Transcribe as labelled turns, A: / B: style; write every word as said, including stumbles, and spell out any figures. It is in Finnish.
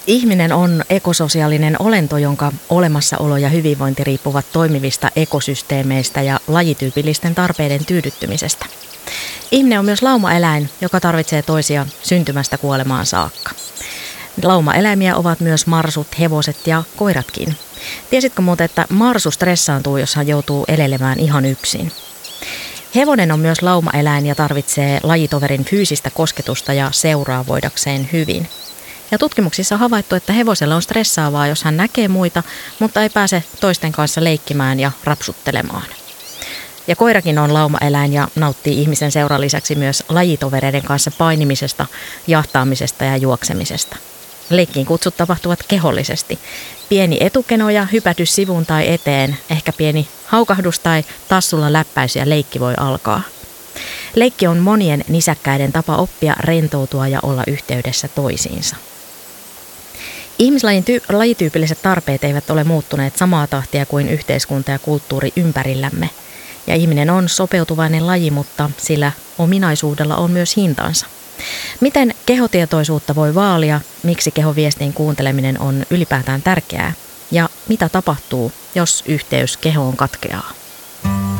A: Ihminen on ekososiaalinen olento, jonka olemassaolo ja hyvinvointi riippuvat toimivista ekosysteemeistä ja lajityypillisten tarpeiden tyydyttymisestä. Ihminen on myös laumaeläin, joka tarvitsee toisia syntymästä kuolemaan saakka. Laumaeläimiä ovat myös marsut, hevoset ja koiratkin. Tiesitkö muuten, että marsu stressaantuu, jos hän joutuu elelemään ihan yksin? Hevonen on myös laumaeläin ja tarvitsee lajitoverin fyysistä kosketusta ja seuraa voidakseen hyvin. Ja tutkimuksissa on havaittu, että hevoselle on stressaavaa, jos hän näkee muita, mutta ei pääse toisten kanssa leikkimään ja rapsuttelemaan. Ja koirakin on laumaeläin ja nauttii ihmisen seuran lisäksi myös lajitovereiden kanssa painimisesta, jahtaamisesta ja juoksemisesta. Leikkiin kutsut tapahtuvat kehollisesti. Pieni etukeno ja hypätys sivuun tai eteen, ehkä pieni haukahdus tai tassulla läppäisy ja leikki voi alkaa. Leikki on monien nisäkkäiden tapa oppia, rentoutua ja olla yhteydessä toisiinsa. Ihmislajin ty- lajityypilliset tarpeet eivät ole muuttuneet samaa tahtia kuin yhteiskunta ja kulttuuri ympärillämme. Ja ihminen on sopeutuvainen laji, mutta sillä ominaisuudella on myös hintansa. Miten kehotietoisuutta voi vaalia, miksi kehoviestin kuunteleminen on ylipäätään tärkeää ja mitä tapahtuu, jos yhteys kehoon katkeaa?